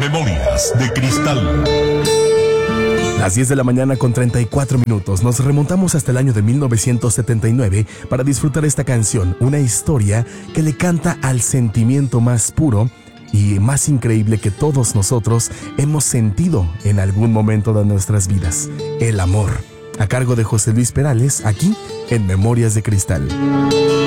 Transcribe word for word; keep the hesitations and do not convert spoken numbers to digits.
Memorias de Cristal. Las diez de la mañana con treinta y cuatro minutos. Nos remontamos hasta el año de mil novecientos setenta y nueve para disfrutar esta canción, una historia que le canta al sentimiento más puro y más increíble que todos nosotros hemos sentido en algún momento de nuestras vidas, el amor. A cargo de José Luis Perales, aquí en Memorias de Cristal.